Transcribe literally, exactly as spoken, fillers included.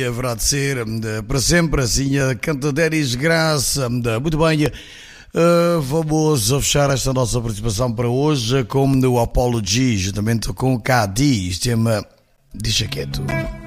Haverá de ser para sempre assim a Cantadéris Graça. Muito bem, uh, vamos fechar esta nossa participação para hoje com o Apology, juntamente com o Cadiz, tema Deixa Quieto.